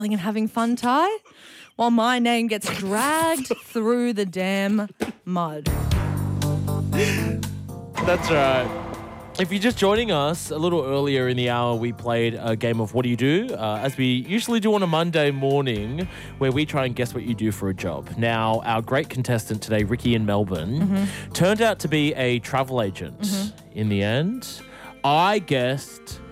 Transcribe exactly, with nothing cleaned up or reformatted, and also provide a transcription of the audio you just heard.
and having fun, Ty, while my name gets dragged through the damn mud. That's right. If you're just joining us, a little earlier in the hour, we played a game of What Do You Do? Uh, as we usually do on a Monday morning, where we try and guess what you do for a job. Now, our great contestant today, Ricky in Melbourne, mm-hmm. turned out to be a travel agent mm-hmm. in the end. I guessed